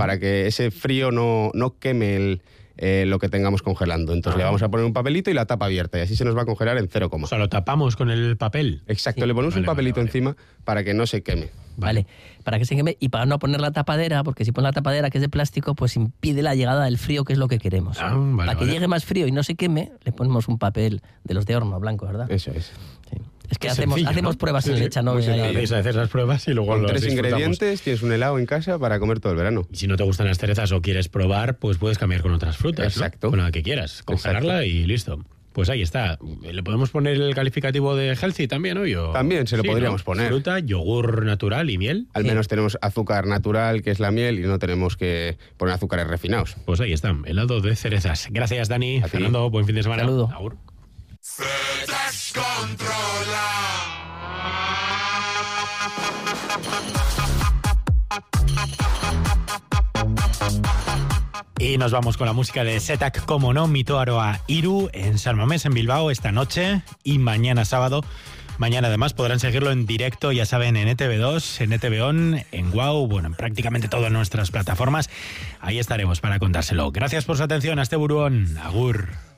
para que ese frío no queme lo que tengamos congelando. Entonces le vamos a poner un papelito y la tapa abierta, y así se nos va a congelar en 0, O sea, lo tapamos con el papel. Exacto, le ponemos un papelito encima para que no se queme. Vale, para que se queme y para no poner la tapadera, porque si pones la tapadera que es de plástico, pues impide la llegada del frío, que es lo que queremos. Para que llegue más frío y no se queme, le ponemos un papel de los de horno blanco, ¿verdad? Eso es. Sí. Es que hacemos pruebas en el Echanove. Haces esas pruebas y luego con los 3 disfrutamos. ingredientes tienes un helado en casa para comer todo el verano. Y si no te gustan las cerezas o quieres probar, pues puedes cambiar con otras frutas. Exacto. ¿no? Con la que quieras, congelarla y listo. Pues ahí está. ¿Le podemos poner el calificativo de healthy también hoy? También se lo podríamos poner. Fruta, yogur natural y miel. Al menos tenemos azúcar natural, que es la miel, y no tenemos que poner azúcares refinados. Pues ahí está, helado de cerezas. Gracias, Dani. Fernando, buen fin de semana. Saludo. Agur. Y nos vamos con la música de Setak, como no, Mito Aroa Iru, en San Mamés, en Bilbao, esta noche y mañana sábado. Mañana además podrán seguirlo en directo, ya saben, en ETV2, en ETV On, en Guau, bueno, en prácticamente todas nuestras plataformas. Ahí estaremos para contárselo. Gracias por su atención, Aste Buruón. Agur.